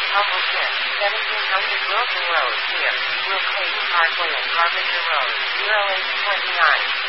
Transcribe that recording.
Humbleston, 1700 Wilson Road, here. Will Clayton Parkway and Carpenter Road, 0829.